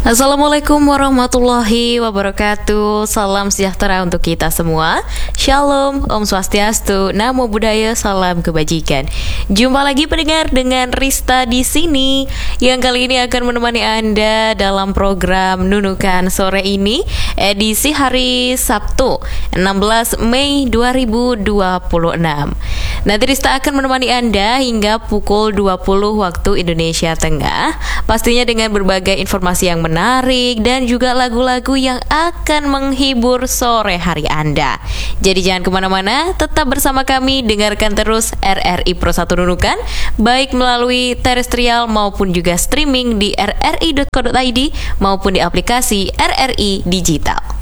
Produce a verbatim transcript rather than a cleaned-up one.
Assalamualaikum warahmatullahi wabarakatuh. Salam sejahtera untuk kita semua. Shalom, Om Swastiastu, Namo Buddhaya, salam kebajikan. Jumpa lagi pendengar dengan Rista di sini, yang kali ini akan menemani Anda dalam program Nunukan sore ini, edisi hari Sabtu, enam belas Mei dua ribu dua puluh enam. Nanti Rista akan menemani Anda hingga pukul dua puluh waktu Indonesia Tengah, pastinya dengan berbagai informasi yang menarik dan juga lagu-lagu yang akan menghibur sore hari Anda. Jadi jangan kemana-mana, tetap bersama kami, dengarkan terus R R I Pro satu Nunukan, baik melalui terestrial maupun juga streaming di r r i dot co dot i d maupun di aplikasi R R I Digital.